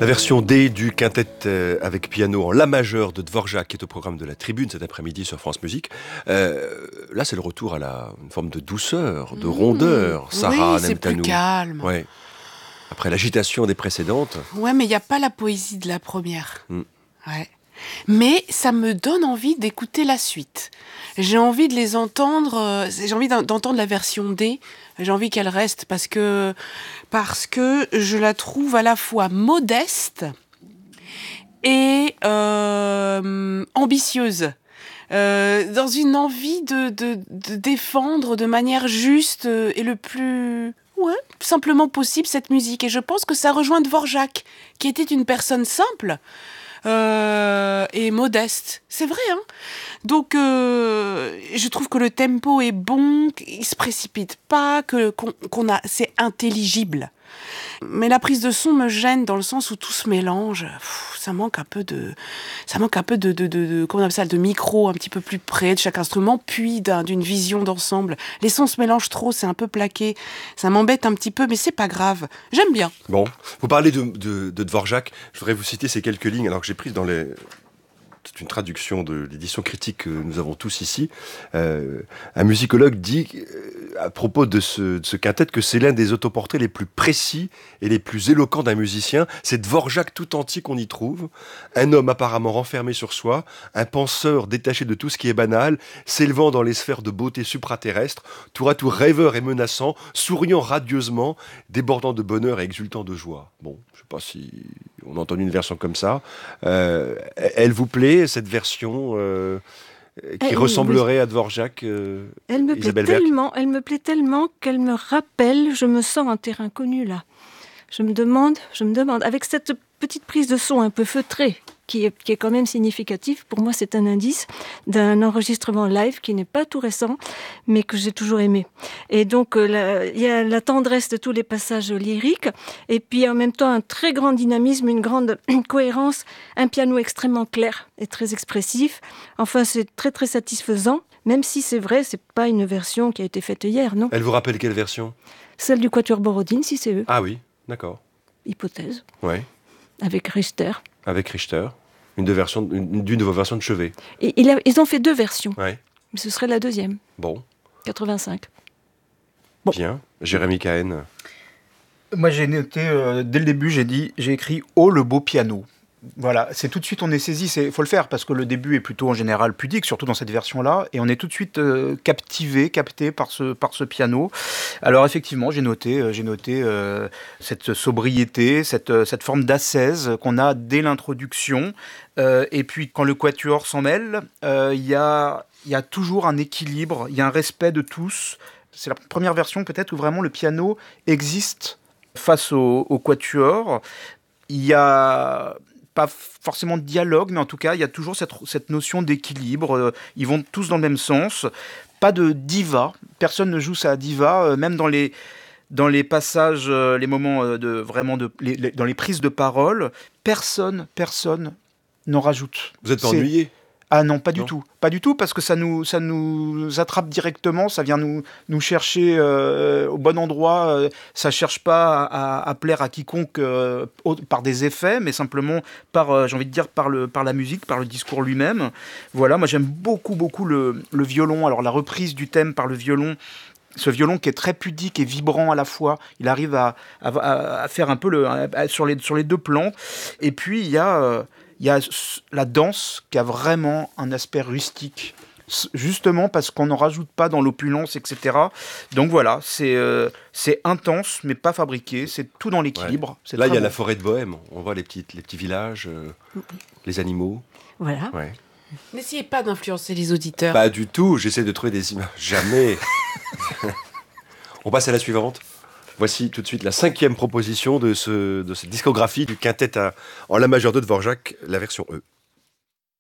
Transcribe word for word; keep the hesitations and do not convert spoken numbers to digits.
La version D du quintet euh, avec piano en La majeur de Dvorak qui est au programme de la Tribune cet après-midi sur France Musique. Euh, là, c'est le retour à la, une forme de douceur, de rondeur. Mmh, Sarah oui, c'est plus Nemtanou. calme. Ouais. Après l'agitation des précédentes. Ouais, mais il n'y a pas la poésie de la première. Mmh. Ouais. Mais ça me donne envie d'écouter la suite. J'ai envie de les entendre, euh, j'ai envie d'entendre la version D, j'ai envie qu'elle reste parce que, parce que je la trouve à la fois modeste et euh, ambitieuse. Euh, dans une envie de, de, de défendre de manière juste et le plus ouais, simplement possible cette musique. Et je pense que ça rejoint Dvorak, qui était une personne simple, Euh, et modeste, c'est vrai, hein. Donc, euh, je trouve que le tempo est bon, qu'il se précipite pas, que qu'on, qu'on a, c'est intelligible. Mais la prise de son me gêne dans le sens où tout se mélange. Pff, ça manque un peu de, ça manque un peu de, de, de, de comment on appelle ça, de micro un petit peu plus près de chaque instrument, puis d'un, d'une vision d'ensemble. Les sons se mélangent trop, c'est un peu plaqué. Ça m'embête un petit peu, mais c'est pas grave. J'aime bien. Bon, vous parlez de, de, de Dvorak. Je voudrais vous citer ces quelques lignes, alors que j'ai prises dans les... C'est une traduction de l'édition critique que nous avons tous ici. Euh, un musicologue dit euh, à propos de ce, de ce quintet que c'est l'un des autoportraits les plus précis et les plus éloquents d'un musicien. C'est Dvorak tout entier qu'on y trouve. Un homme apparemment renfermé sur soi, un penseur détaché de tout ce qui est banal, s'élevant dans les sphères de beauté supraterrestre, tour à tour rêveur et menaçant, souriant radieusement, débordant de bonheur et exultant de joie. Bon, je ne sais pas si on a entendu une version comme ça. Euh, elle vous plaît, cette version euh, qui elle, ressemblerait oui. à Dvorak, euh, elle me Isabelle plaît Berck. tellement, elle me plaît tellement qu'elle me rappelle, je me sens un terrain connu là. Je me demande, je me demande, avec cette petite prise de son un peu feutrée, qui est, qui est quand même significative, pour moi c'est un indice d'un enregistrement live qui n'est pas tout récent, mais que j'ai toujours aimé. Et donc il euh, y a la tendresse de tous les passages lyriques, et puis en même temps un très grand dynamisme, une grande cohérence, un piano extrêmement clair et très expressif. Enfin c'est très très satisfaisant, même si c'est vrai, c'est pas une version qui a été faite hier, non ? Elle vous rappelle quelle version ? Celle du Quatuor Borodine, si c'est eux. Ah oui, d'accord. Hypothèse. Ouais. Avec Richter. Avec Richter. Une, de version, une d'une de vos versions de chevet. Et il a, ils ont fait deux versions. Ouais. Mais ce serait la deuxième. Bon. quatre-vingt-cinq. Bon. Bien. Jérémy Cahen. Moi, j'ai noté, euh, dès le début, j'ai dit, j'ai écrit « Oh, le beau piano ». Voilà, c'est tout de suite, on est saisi, il faut le faire, parce que le début est plutôt en général pudique, surtout dans cette version-là, et on est tout de suite euh, captivé, capté par ce, par ce piano. Alors effectivement, j'ai noté, euh, j'ai noté euh, cette sobriété, cette, cette forme d'ascèse qu'on a dès l'introduction, euh, et puis quand le quatuor s'en mêle, il euh, y, a, y a toujours un équilibre, il y a un respect de tous. C'est la première version peut-être où vraiment le piano existe face au, au quatuor. Il y a... pas forcément de dialogue, mais en tout cas, il y a toujours cette, cette notion d'équilibre. Euh, ils vont tous dans le même sens. Pas de diva. Personne ne joue sa diva. Euh, même dans les, dans les passages, euh, les moments euh, de vraiment de, les, les, dans les prises de parole, personne, personne n'en rajoute. Vous êtes pas ennuyé ? Ah non, pas du non. tout. Pas du tout, parce que ça nous, ça nous attrape directement, ça vient nous, nous chercher euh, au bon endroit. Euh, ça ne cherche pas à, à plaire à quiconque euh, au, par des effets, mais simplement par, euh, j'ai envie de dire, par, le, par la musique, par le discours lui-même. Voilà, moi j'aime beaucoup, beaucoup le, le violon. Alors la reprise du thème par le violon, ce violon qui est très pudique et vibrant à la fois, il arrive à, à, à faire un peu le, à, sur, les, sur les deux plans. Et puis il y a... Euh, Il y a la danse qui a vraiment un aspect rustique, justement parce qu'on n'en rajoute pas dans l'opulence, et cetera. Donc voilà, c'est, euh, c'est intense, mais pas fabriqué, c'est tout dans l'équilibre. Ouais. C'est Là, il y a bon. la forêt de Bohème, on voit les, petites, les petits villages, euh, les animaux. Voilà. Ouais. N'essayez pas d'influencer les auditeurs. Pas du tout, j'essaie de trouver des images. Jamais. On passe à la suivante. Voici tout de suite la cinquième proposition de, ce, de cette discographie du quintet à, en La majeure de Dvorak, la version E.